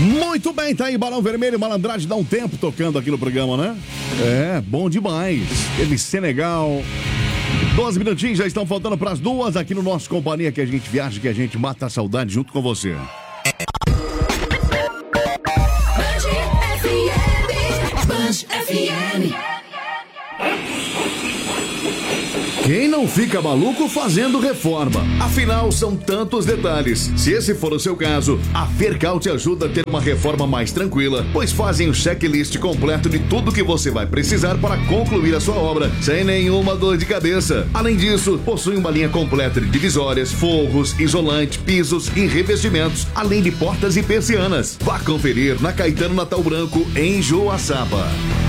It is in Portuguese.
Muito bem, tá aí Balão Vermelho, Malandragem dá um tempo tocando aqui no programa, né? É, bom demais. Teve Senegal. 12 minutinhos já estão faltando para as 2 aqui no nosso Companhia, que a gente viaja, que a gente mata a saudade junto com você. Band FM. Quem não fica maluco fazendo reforma? Afinal, são tantos detalhes. Se esse for o seu caso, a Fercal te ajuda a ter uma reforma mais tranquila, pois fazem o checklist completo de tudo que você vai precisar para concluir a sua obra, sem nenhuma dor de cabeça. Além disso, possui uma linha completa de divisórias, forros, isolante, pisos e revestimentos, além de portas e persianas. Vá conferir na Caetano Natal Branco, em Joaçaba.